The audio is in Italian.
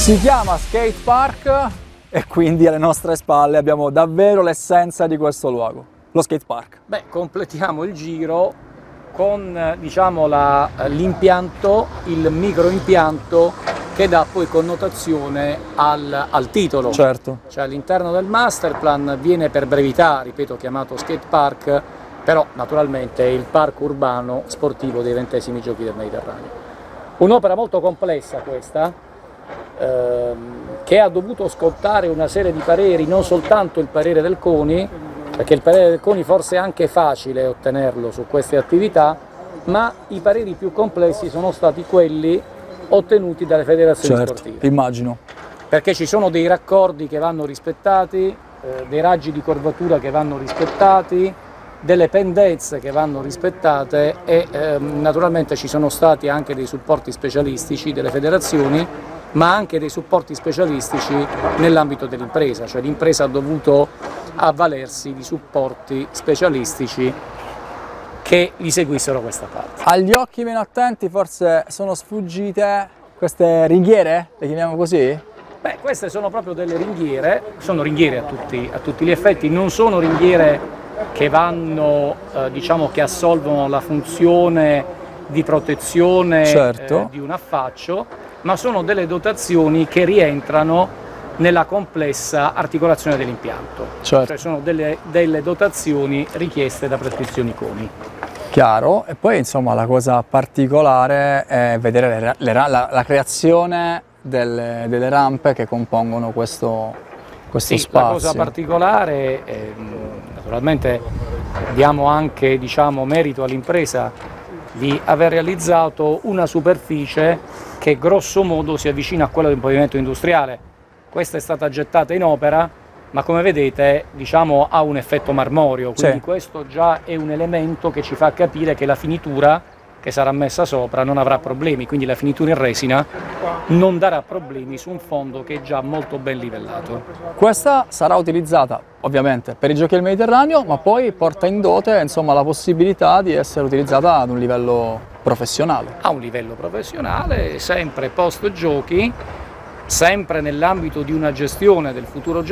Si chiama skate park e quindi alle nostre spalle abbiamo davvero l'essenza di questo luogo, lo skate park. Beh, completiamo il giro con diciamo l'impianto, il microimpianto che dà poi connotazione al titolo. Certo. Cioè all'interno del masterplan viene per brevità, ripeto, chiamato skate park, però naturalmente è il parco urbano sportivo dei 20esimi Giochi del Mediterraneo. Un'opera molto complessa questa, che ha dovuto scontare una serie di pareri, non soltanto il parere del CONI, perché il parere del CONI forse è anche facile ottenerlo su queste attività, ma i pareri più complessi sono stati quelli ottenuti dalle federazioni sportive. Immagino. Perché ci sono dei raccordi che vanno rispettati, dei raggi di curvatura che vanno rispettati, delle pendenze che vanno rispettate e naturalmente ci sono stati anche dei supporti specialistici delle federazioni, ma anche dei supporti specialistici nell'ambito dell'impresa, cioè l'impresa ha dovuto avvalersi di supporti specialistici che gli seguissero questa parte. Agli occhi meno attenti forse sono sfuggite queste ringhiere, le chiamiamo così? Beh, queste sono proprio delle ringhiere, sono ringhiere a tutti gli effetti, non sono ringhiere che vanno, diciamo che assolvono la funzione di protezione Certo. di un affaccio, ma sono delle dotazioni che rientrano nella complessa articolazione dell'impianto. Certo. Cioè sono delle dotazioni richieste da prescrizioni CONI. Chiaro, e poi insomma la cosa particolare è vedere la creazione delle rampe che compongono questo Sì, spazio. la cosa particolare, naturalmente diamo anche merito all'impresa di aver realizzato una superficie che grosso modo si avvicina a quella di un pavimento industriale. Questa è stata gettata in opera, ma come vedete ha un effetto marmoreo, quindi Sì. questo già è un elemento che ci fa capire che la finitura che sarà messa sopra non avrà problemi, quindi la finitura in resina non darà problemi su un fondo che è già molto ben livellato. Questa sarà utilizzata ovviamente per i Giochi del Mediterraneo, ma poi porta in dote insomma la possibilità di essere utilizzata ad un livello professionale. A un livello professionale, sempre post giochi, sempre nell'ambito di una gestione del futuro